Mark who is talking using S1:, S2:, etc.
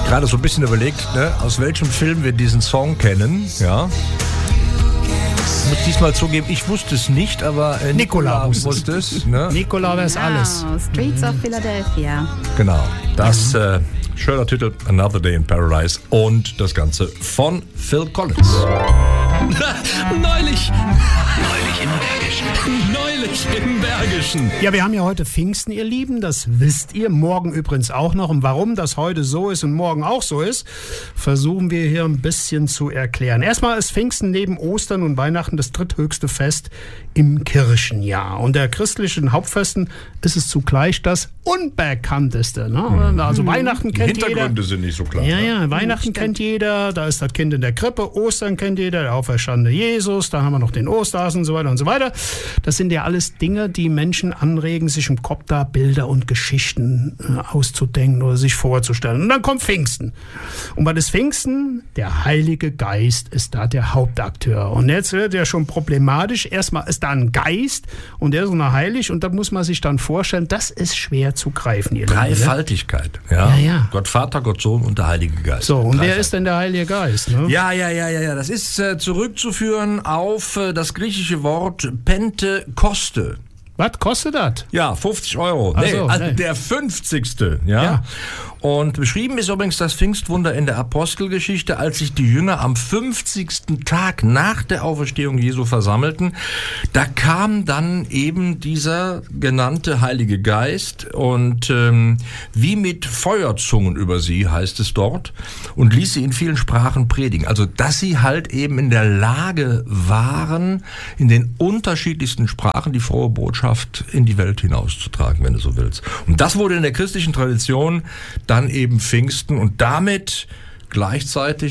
S1: gerade so ein bisschen überlegt, ne, aus welchem Film wir diesen Song kennen. Ja. Ich muss diesmal zugeben, ich wusste es nicht, aber Nicola wusste es. Ne?
S2: Nicola weiß alles.
S3: Streets of Philadelphia.
S1: Genau. Das schöner Titel, Another Day in Paradise. Und das Ganze von Phil Collins. Neulich im Bergischen.
S2: Ja, wir haben ja heute Pfingsten, ihr Lieben, das wisst ihr. Morgen übrigens auch noch. Und warum das heute so ist und morgen auch so ist, versuchen wir hier ein bisschen zu erklären. Erstmal ist Pfingsten neben Ostern und Weihnachten das dritthöchste Fest im Kirchenjahr. Und der christlichen Hauptfesten ist es zugleich das unbekannteste. Ne? Also Weihnachten kennt jeder.
S1: Die Hintergründe sind nicht so klar.
S2: Ja, Weihnachten kennt jeder, da ist das Kind in der Krippe, Ostern kennt jeder, der auferstandene Jesus, dann haben wir noch den Osterhasen und so weiter und so weiter. Das sind ja alles Dinge, die Menschen anregen, sich im Kopf da Bilder und Geschichten auszudenken oder sich vorzustellen. Und dann kommt Pfingsten. Und was ist Pfingsten? Der Heilige Geist ist da der Hauptakteur. Und jetzt wird ja schon problematisch. Erstmal ist da ein Geist und der ist noch heilig und da muss man sich dann vorstellen, das ist schwer zu greifen. Ihr
S1: Dreifaltigkeit.
S2: Ja.
S1: Gott Vater, Gott Sohn und der Heilige Geist.
S2: So, und wer ist denn der Heilige Geist? Ne?
S1: Ja. Das ist zurückzuführen auf das griechische Wort Pentekoste.
S2: Was kostet das?
S1: Ja, 50 Euro. Der 50. Ja. Und beschrieben ist übrigens das Pfingstwunder in der Apostelgeschichte, als sich die Jünger am 50. Tag nach der Auferstehung Jesu versammelten. Da kam dann eben dieser genannte Heilige Geist und wie mit Feuerzungen über sie, heißt es dort, und ließ sie in vielen Sprachen predigen. Also, dass sie halt eben in der Lage waren, in den unterschiedlichsten Sprachen die frohe Botschaft in die Welt hinauszutragen, wenn du so willst. Und das wurde in der christlichen Tradition dann eben Pfingsten und damit gleichzeitig